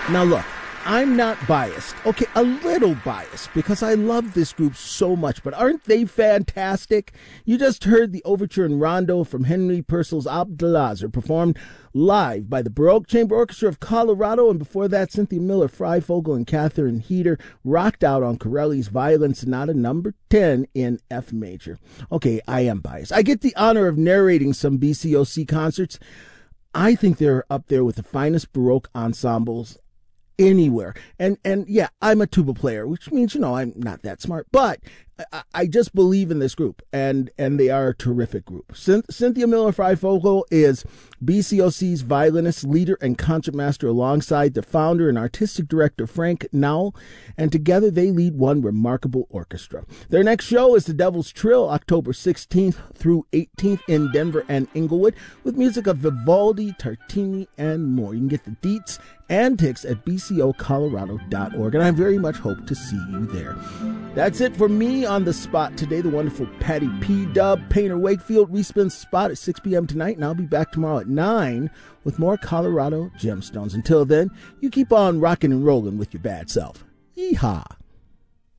Now look, I'm not biased. Okay, a little biased because I love this group so much, but aren't they fantastic? You just heard the overture and rondo from Henry Purcell's Abdelazar performed live by the Baroque Chamber Orchestra of Colorado, and before that, Cynthia Miller, Freifogel, and Catherine Heater rocked out on Corelli's Violin Sonata number 10 in F major. Okay, I am biased. I get the honor of narrating some BCOC concerts. I think they're up there with the finest Baroque ensembles anywhere. And yeah, I'm a tuba player, which means, I'm not that smart, but I just believe in this group, and they are a terrific group. Cynthia Miller Freifogel is BCOC's violinist, leader, and concertmaster alongside the founder and artistic director Frank Nowell, and together they lead one remarkable orchestra. Their next show is the Devil's Trill, October 16th through 18th in Denver and Inglewood, with music of Vivaldi, Tartini, and more. You can get the deets and tickets at bcocolorado.org, and I very much hope to see you there. That's it for me on the spot today. The wonderful Patty P. Dub, Painter Wakefield, respins spot at 6 p.m. tonight, and I'll be back tomorrow at 9 with more Colorado Gemstones. Until then, you keep on rocking and rolling with your bad self. Yeehaw.